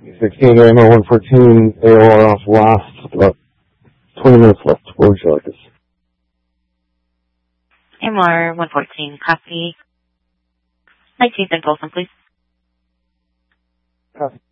16 Ammo 114 AOR off last. About 20 minutes left. Where would you like us? AMR 114, copy. 19th and Folsom, please. Copy.